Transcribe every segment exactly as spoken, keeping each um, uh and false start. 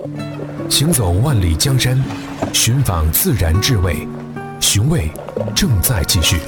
行走万里江山，寻访自然智慧，寻味正在继续。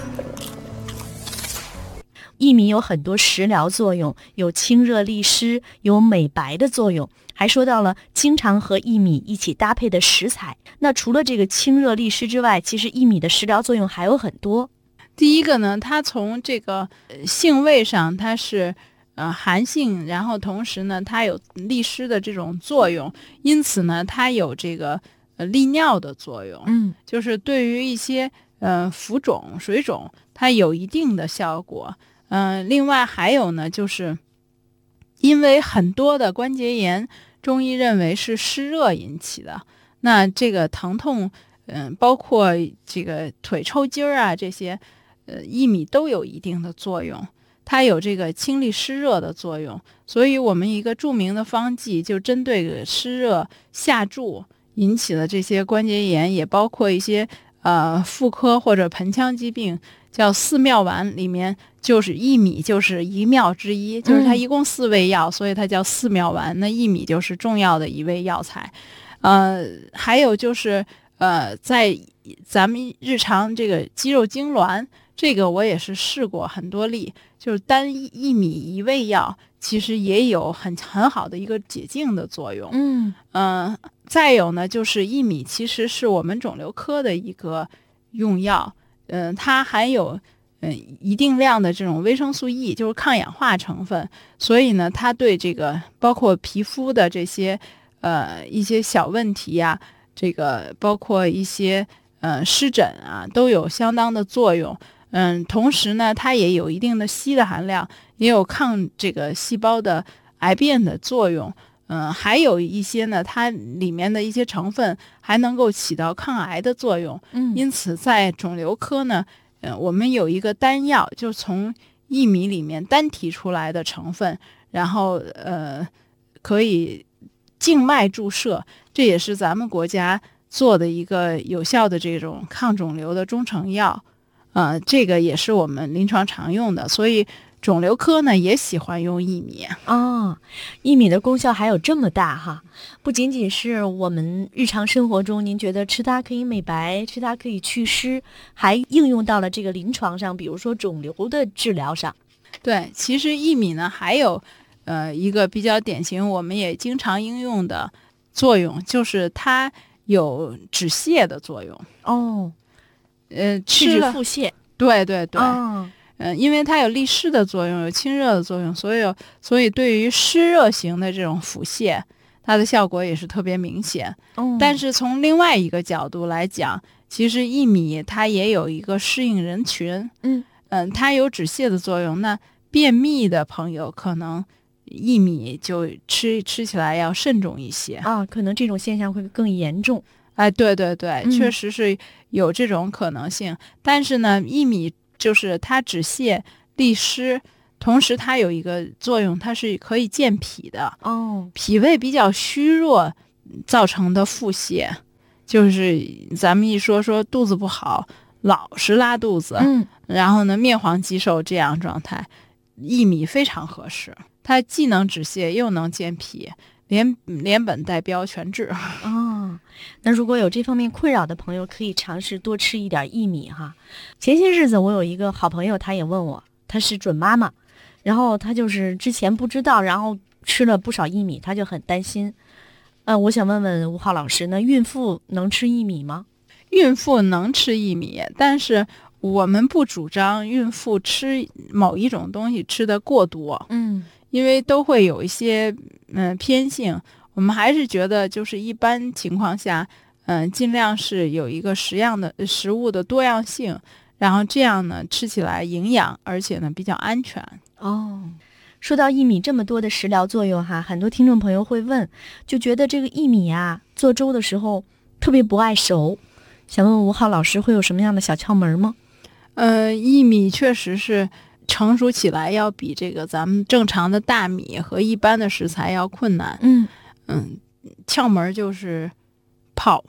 薏米有很多食疗作用，有清热利湿，有美白的作用，还说到了经常和薏米一起搭配的食材。那除了这个清热利湿之外，其实薏米的食疗作用还有很多。 第一个呢，它从这个性味上它是呃寒性，然后同时呢它有利湿的这种作用，因此呢它有这个呃利尿的作用， 嗯， 就是对于一些呃浮肿水肿它有一定的效果。嗯、呃，另外还有呢，就是因为很多的关节炎，中医认为是湿热引起的，那这个疼痛，嗯、呃，包括这个腿抽筋儿啊这些，呃，薏米都有一定的作用，它有这个清利湿热的作用，所以我们一个著名的方剂就针对湿热下注引起的这些关节炎，也包括一些呃妇科或者盆腔疾病，叫四妙丸，里面就是薏米就是一妙之一，就是它一共四味药，嗯、所以它叫四妙丸。那薏米就是重要的一味药材。呃，还有就是呃，在咱们日常这个肌肉痉挛，这个我也是试过很多例，就是单薏米一味药，其实也有很很好的一个解痉的作用。 嗯嗯、呃，再有呢，就是薏米其实是我们肿瘤科的一个用药。嗯、呃，它含有嗯、呃、一定量的这种维生素 E， 就是抗氧化成分，所以呢，它对这个包括皮肤的这些呃一些小问题呀、啊，这个包括一些呃湿疹啊，都有相当的作用。嗯，同时呢，它也有一定的硒的含量，也有抗这个细胞的癌变的作用。嗯，还有一些呢，它里面的一些成分还能够起到抗癌的作用。 嗯， 因此在肿瘤科呢，呃，我们有一个单药，就从薏米里面单提出来的成分，然后呃，可以静脉注射，这也是咱们国家做的一个有效的这种抗肿瘤的中成药。呃，这个也是我们临床常用的，所以肿瘤科呢也喜欢用薏米。 哦，薏米的功效还有这么大哈！不仅仅是我们日常生活中，您觉得吃它可以美白，吃它可以祛湿，还应用到了这个临床上，比如说肿瘤的治疗上。 对，其实薏米呢还有呃一个比较典型，我们也经常应用的作用，就是它有止泻的作用。 哦， 呃， 去止腹泻。 对对对。 哦嗯、呃，因为它有利湿的作用，有清热的作用，所以所以对于湿热型的这种腹泻，它的效果也是特别明显。 哦， 但是从另外一个角度来讲，其实薏米它也有一个适应人群。 嗯嗯、呃，它有止泻的作用。那便秘的朋友可能薏米就吃吃起来要慎重一些啊，可能这种现象会更严重。 哎，对对对， 嗯、 确实是有这种可能性。但是呢，薏米就是它止泻利湿，同时它有一个作用，它是可以健脾的。 哦， 脾胃比较虚弱造成的腹泻，就是咱们一说说肚子不好，老是拉肚子， 嗯， 然后呢面黄肌瘦这样状态，薏米非常合适，它既能止泻又能健脾，连连本带标全治。 哦，那如果有这方面困扰的朋友，可以尝试多吃一点薏米哈。前些日子我有一个好朋友，他也问我，他是准妈妈，然后他就是之前不知道，然后吃了不少薏米，他就很担心。呃，我想问问吴浩老师，那孕妇能吃薏米吗？ 孕妇能吃薏米，但是我们不主张孕妇吃某一种东西吃得过多， 嗯， 因为都会有一些嗯、呃、偏性。我们还是觉得就是一般情况下，嗯、呃，尽量是有一个食样的食物的多样性，然后这样呢吃起来营养，而且呢比较安全。 哦，说到薏米这么多的食疗作用哈，很多听众朋友会问，就觉得这个薏米啊做粥的时候特别不爱熟，想问吴浩老师会有什么样的小窍门吗？ 呃，薏米确实是成熟起来要比这个咱们正常的大米和一般的食材要困难。 嗯嗯，窍门就是泡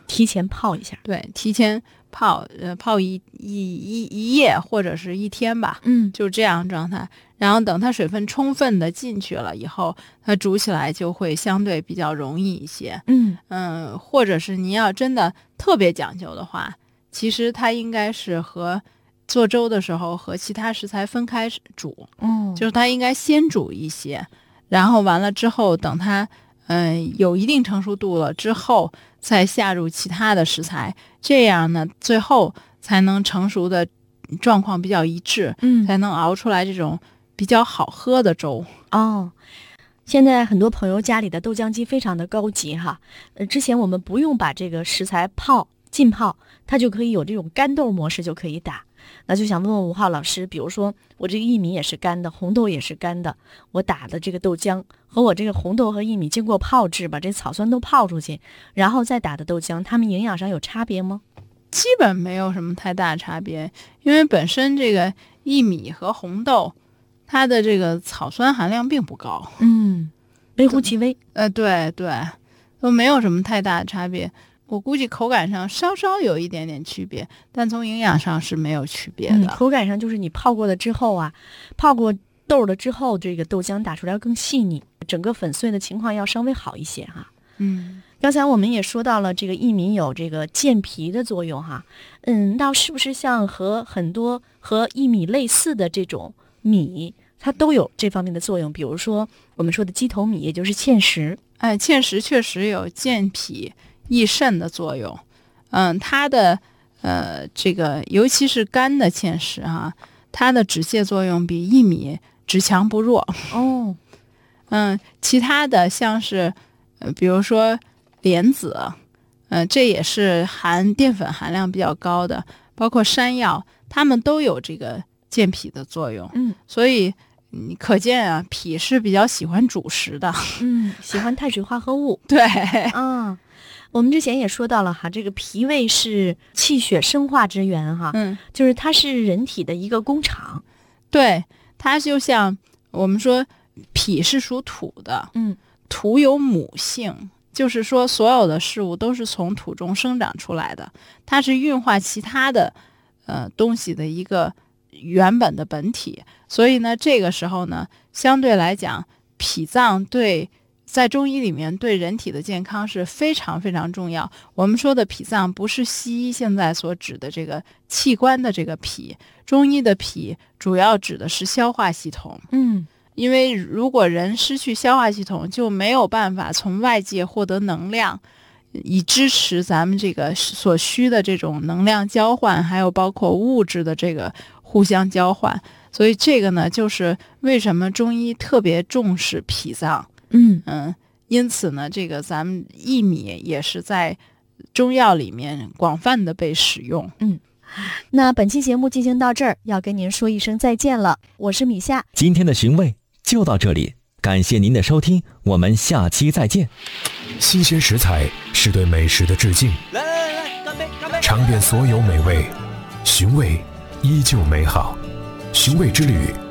提前泡一下。 对，提前泡，呃，泡一一一一夜或者是一天吧， 嗯， 就这样状态。然后等它水分充分的进去了以后，它煮起来就会相对比较容易一些。 嗯嗯，或者是你要真的特别讲究的话，其实它应该是和做粥的时候和其他食材分开煮， 嗯， 就是它应该先煮一些，然后完了之后等它嗯、呃、有一定成熟度了之后，再下入其他的食材，这样呢最后才能成熟的状况比较一致， 嗯， 才能熬出来这种比较好喝的粥。 哦，现在很多朋友家里的豆浆机非常的高级哈，呃，之前我们不用把这个食材泡浸泡，它就可以有这种干豆模式就可以打。那就想问问吴浩老师，比如说我这个薏米也是干的，红豆也是干的，我打的这个豆浆和我这个红豆和薏米经过泡制，把这草酸都泡出去，然后再打的豆浆，它们营养上有差别吗？ 基本没有什么太大差别，因为本身这个薏米和红豆，它的这个草酸含量并不高， 嗯，微乎其微。 呃，对对，都没有什么太大的差别。我估计口感上稍稍有一点点区别，但从营养上是没有区别的。 嗯、口感上就是你泡过了之后啊，泡过豆了之后，这个豆浆打出来更细腻，整个粉碎的情况要稍微好一些哈。 嗯， 刚才我们也说到了这个薏米有这个健脾的作用哈，嗯，那是不是像和很多和薏米类似的这种米，它都有这方面的作用？比如说我们说的鸡头米，也就是芡实。 哎，芡实确实有健脾益肾的作用。嗯，它的呃这个尤其是干的芡实哈，它的止泻作用比薏米只强不弱。 哦， 嗯，其他的像是呃比如说莲子，嗯、呃，这也是含淀粉含量比较高的，包括山药，它们都有这个健脾的作用。 嗯， 所以你可见啊，脾是比较喜欢主食的。 嗯，喜欢碳水化合物。 对， 嗯，我们之前也说到了哈，这个脾胃是气血生化之源哈， 嗯， 就是它是人体的一个工厂。 对，它就像我们说，脾是属土的， 嗯， 土有母性，就是说所有的事物都是从土中生长出来的，它是运化其他的呃东西的一个原本的本体。所以呢，这个时候呢，相对来讲，脾脏对在中医里面对人体的健康是非常非常重要。我们说的脾脏不是西医现在所指的这个器官的这个脾，中医的脾主要指的是消化系统。 嗯， 因为如果人失去消化系统，就没有办法从外界获得能量，以支持咱们这个所需的这种能量交换，还有包括物质的这个互相交换。所以这个呢，就是为什么中医特别重视脾脏。 嗯嗯，因此呢，这个咱们薏米也是在中药里面广泛的被使用。 嗯，那本期节目进行到这儿，要跟您说一声再见了。我是米夏， 今天的寻味就到这里，感谢您的收听，我们下期再见。 新鲜食材是对美食的致敬， 来来来，干杯干杯！ 尝遍所有美味，寻味依旧美好。寻味之旅，